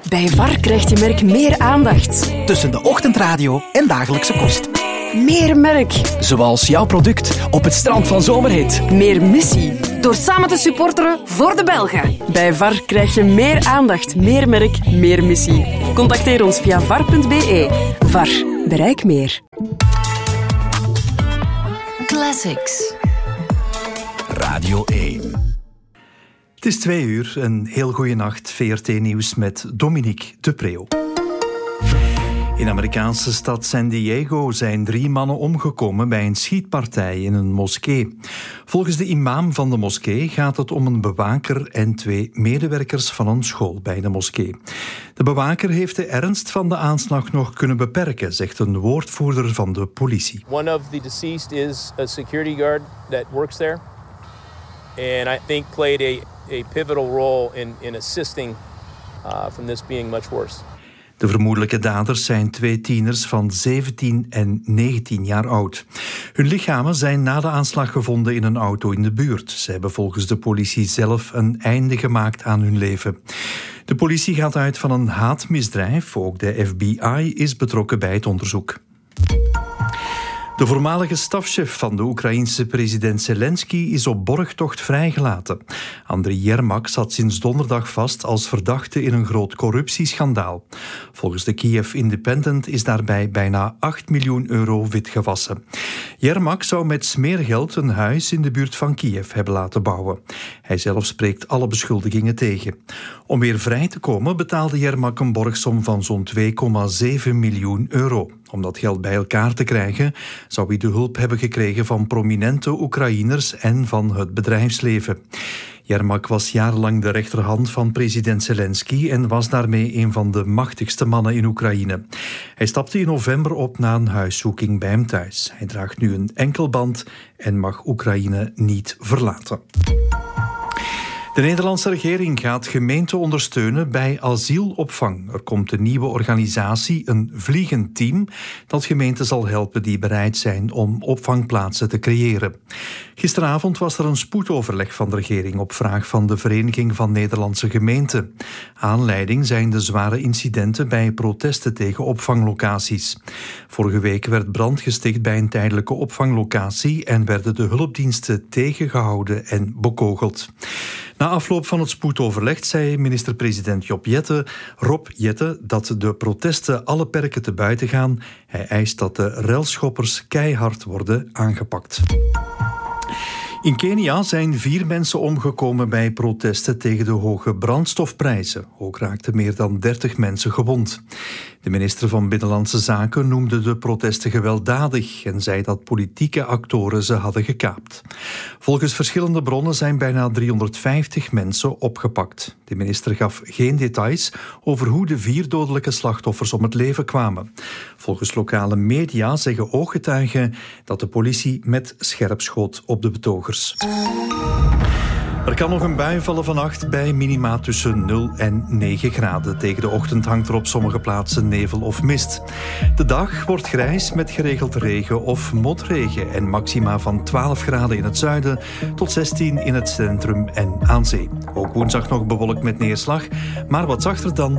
Bij VAR krijgt je merk meer aandacht. Tussen de ochtendradio en dagelijkse kost. Meer merk. Zoals jouw product op het strand van Zomerhit. Meer missie. Door samen te supporteren voor de Belgen. Bij VAR krijg je meer aandacht, meer merk, meer missie. Contacteer ons via var.be. VAR. Bereik meer. Classics. Radio 1. Het is 2:00, een heel goede nacht. VRT-nieuws met Dominique de Preeuw. In de Amerikaanse stad San Diego zijn 3 mannen omgekomen bij een schietpartij in een moskee. Volgens de imam van de moskee gaat het om een bewaker en 2 medewerkers van een school bij de moskee. De bewaker heeft de ernst van de aanslag nog kunnen beperken, zegt een woordvoerder van de politie. One of the deceased is a security guard that works there, and I think played a pivotal role in assisting from this being much worse. De vermoedelijke daders zijn 2 tieners van 17 en 19 jaar oud. Hun lichamen zijn na de aanslag gevonden in een auto in de buurt. Ze hebben volgens de politie zelf een einde gemaakt aan hun leven. De politie gaat uit van een haatmisdrijf. Ook de FBI is betrokken bij het onderzoek. De voormalige stafchef van de Oekraïense president Zelensky is op borgtocht vrijgelaten. Andriy Yermak zat sinds donderdag vast als verdachte in een groot corruptieschandaal. Volgens de Kiev Independent is daarbij bijna 8 miljoen euro witgewassen. Yermak zou met smeergeld een huis in de buurt van Kiev hebben laten bouwen. Hij zelf spreekt alle beschuldigingen tegen. Om weer vrij te komen betaalde Yermak een borgsom van zo'n 2,7 miljoen euro. Om dat geld bij elkaar te krijgen, zou hij de hulp hebben gekregen van prominente Oekraïners en van het bedrijfsleven. Yermak was jarenlang de rechterhand van president Zelensky en was daarmee een van de machtigste mannen in Oekraïne. Hij stapte in november op na een huiszoeking bij hem thuis. Hij draagt nu een enkelband en mag Oekraïne niet verlaten. De Nederlandse regering gaat gemeenten ondersteunen bij asielopvang. Er komt een nieuwe organisatie, een vliegend team, dat gemeenten zal helpen die bereid zijn om opvangplaatsen te creëren. Gisteravond was er een spoedoverleg van de regering op vraag van de Vereniging van Nederlandse Gemeenten. Aanleiding zijn de zware incidenten bij protesten tegen opvanglocaties. Vorige week werd brand gesticht bij een tijdelijke opvanglocatie en werden de hulpdiensten tegengehouden en bekogeld. Na afloop van het spoedoverleg zei minister-president Rob Jetten dat de protesten alle perken te buiten gaan. Hij eist dat de relschoppers keihard worden aangepakt. In Kenia zijn 4 mensen omgekomen bij protesten tegen de hoge brandstofprijzen. Ook raakten meer dan 30 mensen gewond. De minister van Binnenlandse Zaken noemde de protesten gewelddadig en zei dat politieke actoren ze hadden gekaapt. Volgens verschillende bronnen zijn bijna 350 mensen opgepakt. De minister gaf geen details over hoe de 4 dodelijke slachtoffers om het leven kwamen. Volgens lokale media zeggen ooggetuigen dat de politie met scherp schoot op de betogers. Er kan nog een bui vallen vannacht bij minima tussen 0 en 9 graden. Tegen de ochtend hangt er op sommige plaatsen nevel of mist. De dag wordt grijs met geregeld regen of motregen en maxima van 12 graden in het zuiden tot 16 in het centrum en aan zee. Ook woensdag nog bewolkt met neerslag, maar wat zachter dan